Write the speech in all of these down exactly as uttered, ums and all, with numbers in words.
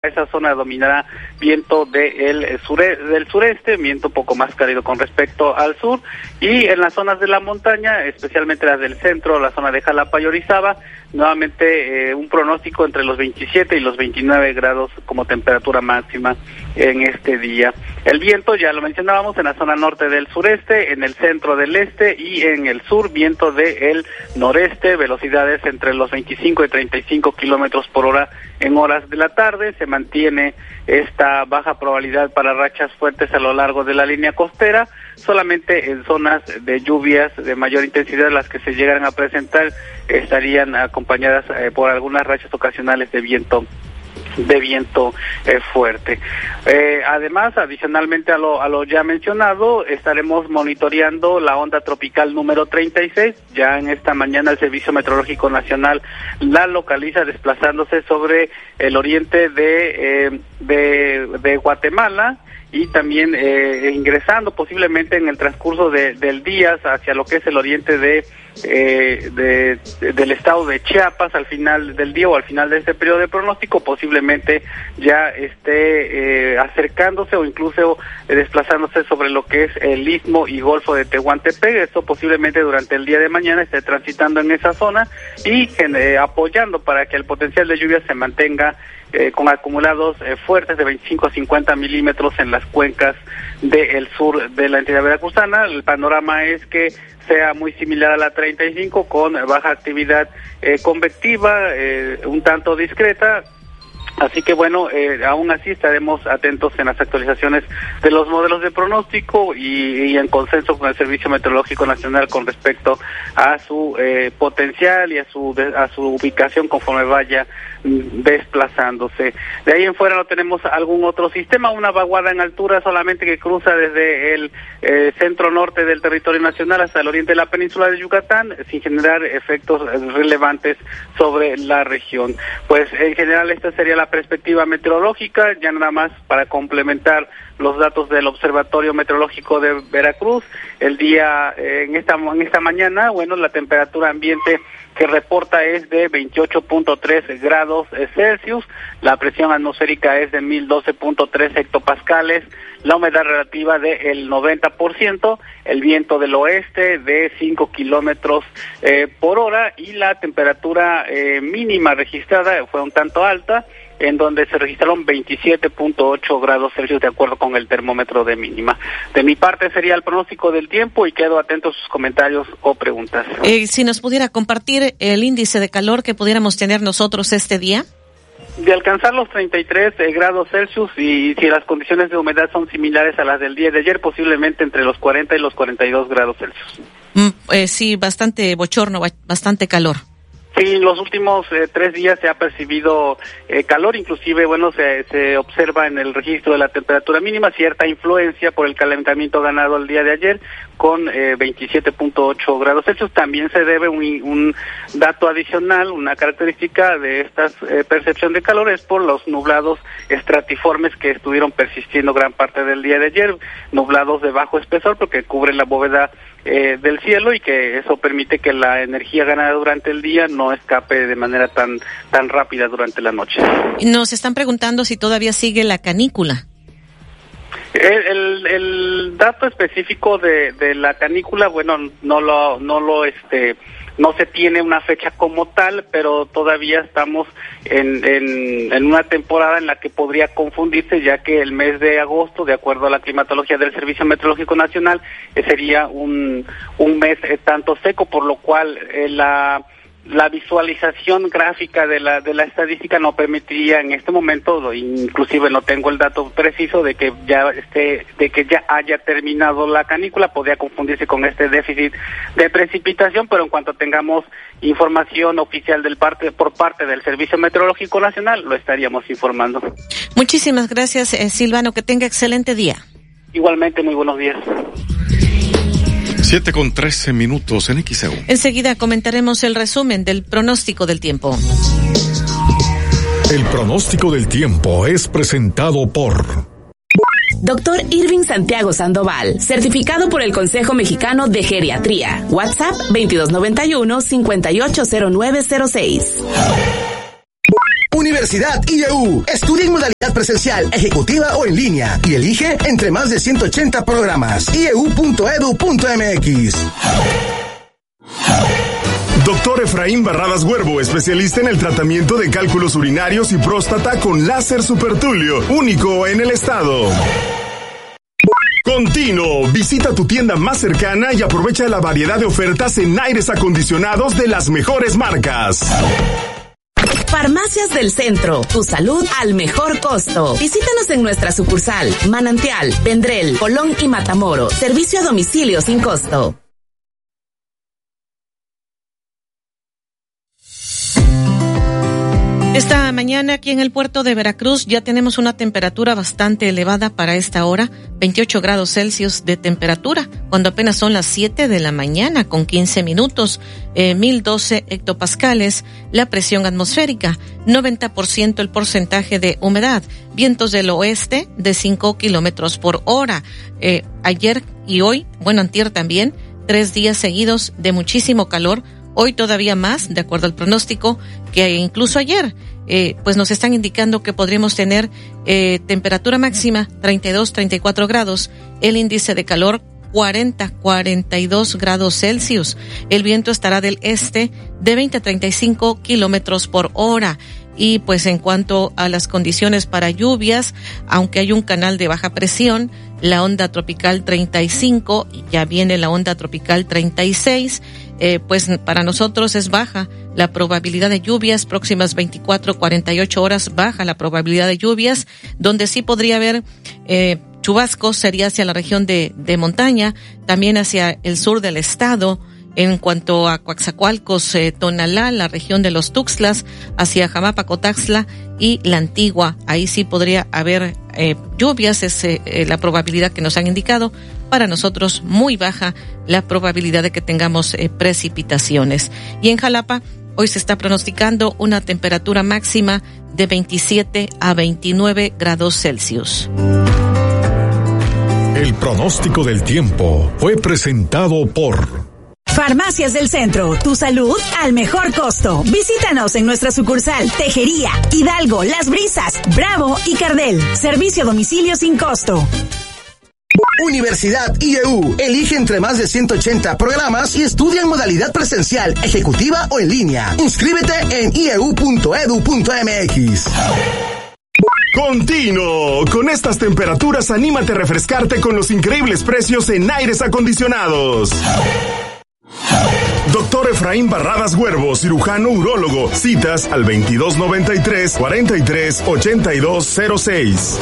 Esa zona dominará viento de el sure, del sureste, viento un poco más cálido con respecto al sur, y en las zonas de la montaña, especialmente las del centro, la zona de Jalapa y Orizaba, nuevamente eh, un pronóstico entre los veintisiete y los veintinueve grados como temperatura máxima en este día. El viento, ya lo mencionábamos, en la zona norte del sureste, en el centro del este y en el sur, viento del noreste, velocidades entre los veinticinco y treinta y cinco kilómetros por hora en horas de la tarde. Se mantiene esta baja probabilidad para rachas fuertes a lo largo de la línea costera, solamente en zonas de lluvias de mayor intensidad las que se llegan a presentar estarían acompañadas eh, por algunas rachas ocasionales de viento de viento eh, fuerte. Eh, además, adicionalmente a lo, a lo ya mencionado, estaremos monitoreando la onda tropical número treinta y seis. Ya en esta mañana el Servicio Meteorológico Nacional la localiza desplazándose sobre el oriente de, eh, de, de Guatemala, y también eh, ingresando posiblemente en el transcurso de, del día hacia lo que es el oriente de, eh, de, de del estado de Chiapas al final del día o al final de este periodo de pronóstico, posiblemente ya esté eh, acercándose o incluso eh, desplazándose sobre lo que es el Istmo y Golfo de Tehuantepec. Esto posiblemente durante el día de mañana esté transitando en esa zona y eh, apoyando para que el potencial de lluvia se mantenga Eh, con acumulados eh, fuertes de veinticinco a cincuenta milímetros en las cuencas del sur de la entidad veracruzana. El panorama es que sea muy similar a la treinta y cinco, con baja actividad eh, convectiva, eh, un tanto discreta. Así que bueno, eh, aún así estaremos atentos en las actualizaciones de los modelos de pronóstico y, y en consenso con el Servicio Meteorológico Nacional con respecto a su eh, potencial y a su de, a su ubicación conforme vaya mm, desplazándose. De ahí en fuera no tenemos algún otro sistema, una vaguada en altura solamente que cruza desde el eh, centro norte del territorio nacional hasta el oriente de la península de Yucatán, sin generar efectos relevantes sobre la región. Pues en general esta sería la perspectiva meteorológica. Ya nada más para complementar los datos del Observatorio Meteorológico de Veracruz, el día eh, en esta en esta mañana, bueno, la temperatura ambiente que reporta es de veintiocho punto tres grados Celsius, la presión atmosférica es de mil doce punto tres hectopascales, la humedad relativa de el noventa por ciento, el viento del oeste de cinco kilómetros eh, por hora, y la temperatura eh, mínima registrada fue un tanto alta, en donde se registraron veintisiete punto ocho grados Celsius de acuerdo con el termómetro de mínima. De mi parte sería el pronóstico del tiempo y quedo atento a sus comentarios o preguntas. Eh, si nos pudiera compartir el índice de calor que pudiéramos tener nosotros este día. De alcanzar los treinta y tres eh, grados Celsius, y si las condiciones de humedad son similares a las del día de ayer, posiblemente entre los cuarenta y los cuarenta y dos grados Celsius. Mm, eh, sí, bastante bochorno, bastante calor. Sí, los últimos eh, tres días se ha percibido eh, calor, inclusive, bueno, se, se observa en el registro de la temperatura mínima cierta influencia por el calentamiento ganado el día de ayer, con eh, veintisiete punto ocho grados Celsius. También se debe un, un dato adicional, una característica de esta eh, percepción de calor es por los nublados estratiformes que estuvieron persistiendo gran parte del día de ayer, nublados de bajo espesor porque cubren la bóveda Eh, del cielo, y que eso permite que la energía ganada durante el día no escape de manera tan tan rápida durante la noche. Nos están preguntando si todavía sigue la canícula. El, el, el dato específico de, de la canícula, bueno, no lo no lo este no se tiene una fecha como tal, pero todavía estamos en, en, en una temporada en la que podría confundirse, ya que el mes de agosto, de acuerdo a la climatología del Servicio Meteorológico Nacional, eh, sería un, un mes eh, tanto seco, por lo cual eh, la la visualización gráfica de la de la estadística no permitiría en este momento, inclusive no tengo el dato preciso de que ya esté de que ya haya terminado la canícula, podría confundirse con este déficit de precipitación, pero en cuanto tengamos información oficial del parte por parte del Servicio Meteorológico Nacional lo estaríamos informando. Muchísimas gracias, eh, Silvano, que tenga excelente día. Igualmente, muy buenos días. siete con trece minutos en X E U. Enseguida comentaremos el resumen del pronóstico del tiempo. El pronóstico del tiempo es presentado por Doctor Irving Santiago Sandoval, certificado por el Consejo Mexicano de Geriatría. WhatsApp veintidós noventa y uno, cincuenta y ocho cero nueve cero seis. Universidad Universidad I E U. Estudia en modalidad presencial, ejecutiva o en línea y elige entre más de ciento ochenta programas. i e u punto e d u punto m x. Doctor Efraín Barradas Huervo, especialista en el tratamiento de cálculos urinarios y próstata con láser supertulio, único en el estado. Continuo, visita tu tienda más cercana y aprovecha la variedad de ofertas en aires acondicionados de las mejores marcas. Farmacias del Centro, tu salud al mejor costo. Visítanos en nuestra sucursal, Manantial, Vendrell, Colón y Matamoros. Servicio a domicilio sin costo. Esta mañana aquí en el puerto de Veracruz ya tenemos una temperatura bastante elevada para esta hora, veintiocho grados Celsius de temperatura, cuando apenas son las siete de la mañana con quince minutos, eh, mil doce hectopascales, la presión atmosférica, noventa por ciento el porcentaje de humedad, vientos del oeste de cinco kilómetros por hora. Eh, ayer y hoy, bueno, antier también, tres días seguidos de muchísimo calor. Hoy todavía más, de acuerdo al pronóstico, que incluso ayer, eh, pues nos están indicando que podríamos tener eh, temperatura máxima treinta y dos, treinta y cuatro grados, el índice de calor cuarenta, cuarenta y dos grados Celsius. El viento estará del este de veinte a treinta y cinco kilómetros por hora. Y pues en cuanto a las condiciones para lluvias, aunque hay un canal de baja presión, la onda tropical treinta y cinco, ya viene la onda tropical treinta y seis, eh, pues para nosotros es baja la probabilidad de lluvias, próximas veinticuatro, cuarenta y ocho horas baja la probabilidad de lluvias, donde sí podría haber eh, chubascos sería hacia la región de, de montaña, también hacia el sur del estado. En cuanto a Coaxacualcos, eh, Tonalá, la región de los Tuxtlas, hacia Jamapa, Cotaxtla y la Antigua, ahí sí podría haber eh, lluvias, es eh, la probabilidad que nos han indicado. Para nosotros muy baja la probabilidad de que tengamos eh, precipitaciones. Y en Jalapa, hoy se está pronosticando una temperatura máxima de veintisiete a veintinueve grados Celsius. El pronóstico del tiempo fue presentado por Farmacias del Centro, tu salud al mejor costo. Visítanos en nuestra sucursal Tejería, Hidalgo, Las Brisas, Bravo y Cardel. Servicio a domicilio sin costo. Universidad I E U. Elige entre más de ciento ochenta programas y estudia en modalidad presencial, ejecutiva o en línea. Inscríbete en i e u punto e d u punto m x. Continuo, con estas temperaturas anímate a refrescarte con los increíbles precios en aires acondicionados. Doctor Efraín Barradas Huervo, cirujano urólogo. Citas al veintidós noventa y tres, cuarenta y tres, ochenta y dos cero seis.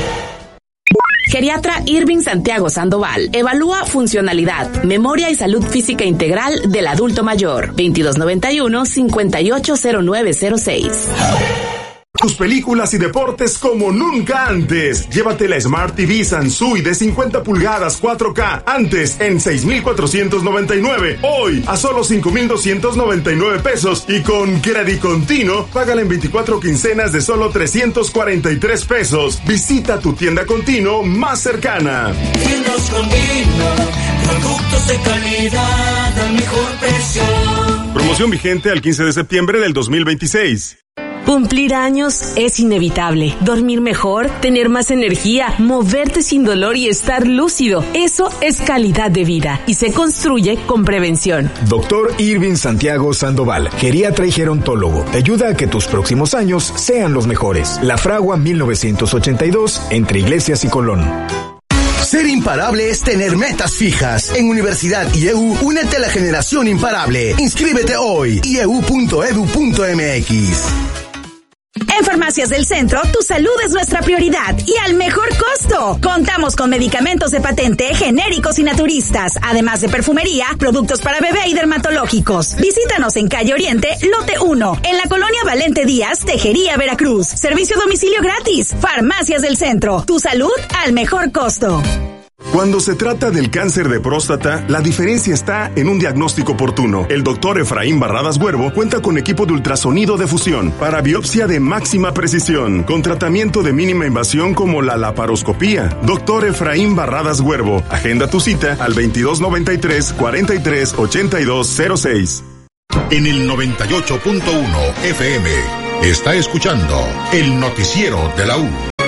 Geriatra Irving Santiago Sandoval. Evalúa funcionalidad, memoria y salud física integral del adulto mayor. veintidós noventa y uno, cincuenta y ocho cero nueve cero seis. Tus películas y deportes como nunca antes. Llévate la Smart T V Sansui de cincuenta pulgadas cuatro K. Antes en seis mil cuatrocientos noventa y nueve. Hoy a solo cinco mil doscientos noventa y nueve pesos. Y con Credit Continuo, págala en veinticuatro quincenas de solo trescientos cuarenta y tres pesos. Visita tu tienda Continuo más cercana. Tiendas Continuo, productos de calidad al mejor precio. Promoción vigente al quince de septiembre del dos mil veintiséis. Cumplir años es inevitable. Dormir mejor, tener más energía, moverte sin dolor y estar lúcido. Eso es calidad de vida y se construye con prevención. Doctor Irving Santiago Sandoval, geriatra y gerontólogo, te ayuda a que tus próximos años sean los mejores. La Fragua mil novecientos ochenta y dos, entre Iglesias y Colón. Ser imparable es tener metas fijas. En Universidad I E U, únete a la generación imparable. Inscríbete hoy. i e u punto e d u punto m x. En Farmacias del Centro, tu salud es nuestra prioridad y al mejor costo. Contamos con medicamentos de patente, genéricos y naturistas, además de perfumería, productos para bebé y dermatológicos. Visítanos en Calle Oriente, Lote uno, en la colonia Valente Díaz, Tejería, Veracruz. Servicio a domicilio gratis. Farmacias del Centro, tu salud al mejor costo. Cuando se trata del cáncer de próstata, la diferencia está en un diagnóstico oportuno. El doctor Efraín Barradas Huervo cuenta con equipo de ultrasonido de fusión para biopsia de máxima precisión, con tratamiento de mínima invasión como la laparoscopía. Doctor Efraín Barradas Huervo, agenda tu cita al veintidós noventa y tres, cuarenta y tres, ochenta y dos cero seis. En el noventa y ocho punto uno F M, Está escuchando el noticiero de la U.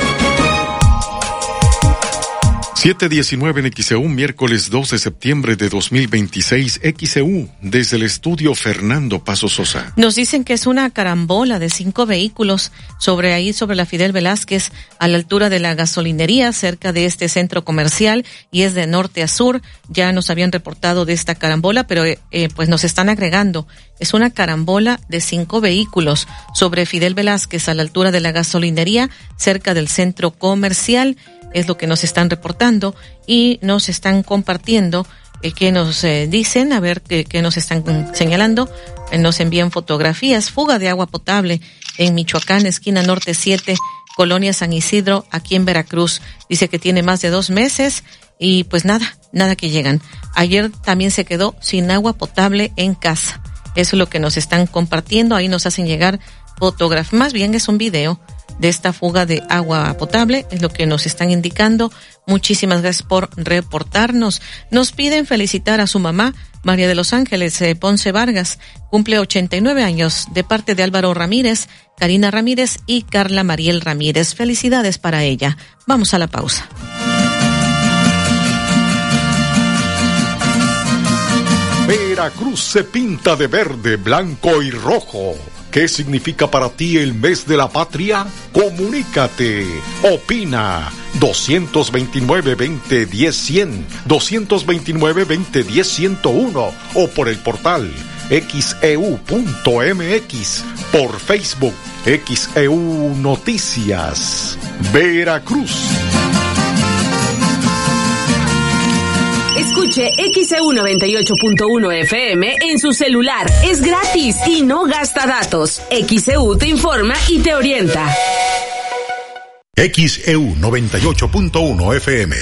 siete diecinueve en X E U, miércoles dos de septiembre de dos mil veintiséis, X E U, desde el estudio Fernando Paso Sosa. Nos dicen que es una carambola de cinco vehículos sobre ahí, sobre la Fidel Velázquez, a la altura de la gasolinería, cerca de este centro comercial, y es de norte a sur. Ya nos habían reportado de esta carambola, pero eh, pues nos están agregando. Es una carambola de cinco vehículos sobre Fidel Velázquez, a la altura de la gasolinería, cerca del centro comercial. Es lo que nos están reportando y nos están compartiendo, eh, que nos eh, dicen, a ver qué, qué nos están señalando. Eh, nos envían fotografías. Fuga de agua potable en Michoacán, esquina norte siete, colonia San Isidro, aquí en Veracruz. Dice que tiene más de dos meses y pues nada, nada que llegan. Ayer también se quedó sin agua potable en casa. Eso es lo que nos están compartiendo. Ahí nos hacen llegar fotografías, más bien es un video de esta fuga de agua potable, es lo que nos están indicando. Muchísimas gracias por reportarnos. Nos piden felicitar a su mamá, María de los Ángeles eh, Ponce Vargas, cumple ochenta y nueve años, de parte de Álvaro Ramírez, Karina Ramírez y Carla Mariel Ramírez. Felicidades para ella. Vamos a la pausa. Veracruz se pinta de verde, blanco y rojo. ¿Qué significa para ti el mes de la patria? Comunícate, opina. dos veintinueve, veinte, diez, cien, dos veintinueve, veinte, diez, ciento uno o por el portal X E U punto M X, por Facebook X E U Noticias. Veracruz. Escuche X E U noventa y ocho punto uno F M en su celular. Es gratis y no gasta datos. X E U te informa y te orienta. X E U noventa y ocho punto uno F M.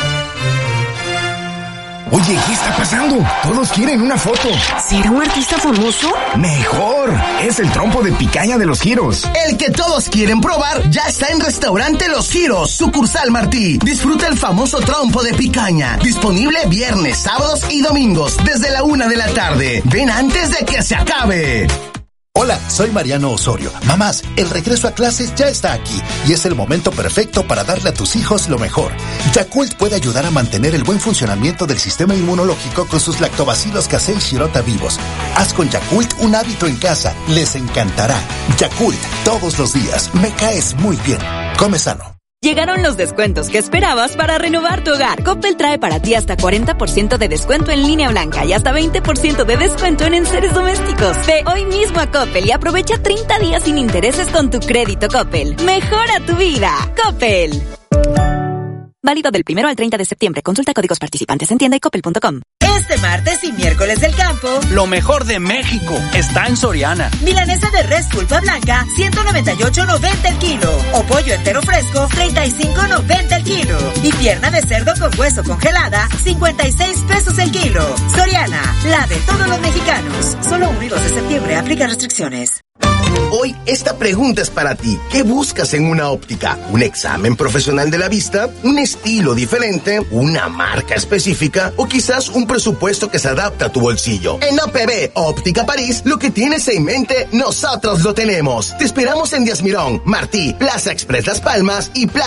Oye, ¿qué está pasando? Todos quieren una foto. ¿Será un artista famoso? Mejor, es el trompo de picaña de Los Giros. El que todos quieren probar ya está en Restaurante Los Giros, sucursal Martí. Disfruta el famoso trompo de picaña, disponible viernes, sábados y domingos desde la una de la tarde. Ven antes de que se acabe. Hola, soy Mariano Osorio. Mamás, el regreso a clases ya está aquí y es el momento perfecto para darle a tus hijos lo mejor. Yakult puede ayudar a mantener el buen funcionamiento del sistema inmunológico con sus lactobacilos casei shirota vivos. Haz con Yakult un hábito en casa. Les encantará. Yakult, todos los días. Me caes muy bien. Come sano. Llegaron los descuentos que esperabas para renovar tu hogar. Coppel trae para ti hasta cuarenta por ciento de descuento en línea blanca y hasta veinte por ciento de descuento en enseres domésticos. Ve hoy mismo a Coppel y aprovecha treinta días sin intereses con tu crédito Coppel. Mejora tu vida. Coppel. Válido del primero al treinta de septiembre. Consulta códigos participantes en tienda y coppel punto com. Este martes y miércoles del campo, lo mejor de México está en Soriana. Milanesa de res pulpa blanca, ciento noventa y ocho noventa el kilo. O pollo entero fresco, treinta y cinco noventa el kilo. Y pierna de cerdo con hueso congelada, cincuenta y seis pesos el kilo. Soriana, la de todos los mexicanos. Solo uno y dos de septiembre, aplica restricciones. Hoy esta pregunta es para ti. ¿Qué buscas en una óptica? ¿Un examen profesional de la vista? ¿Un estilo diferente? ¿Una marca específica? ¿O quizás un presupuesto que se adapta a tu bolsillo? En A P B Óptica París, lo que tienes en mente, nosotros lo tenemos. Te esperamos en Díaz Mirón, Martí, Plaza Express Las Palmas y Plaza